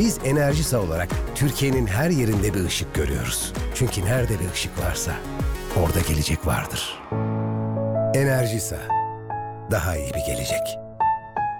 Biz Enerjisa olarak Türkiye'nin her yerinde bir ışık görüyoruz. Çünkü nerede bir ışık varsa orada gelecek vardır. Enerjisa, daha iyi bir gelecek.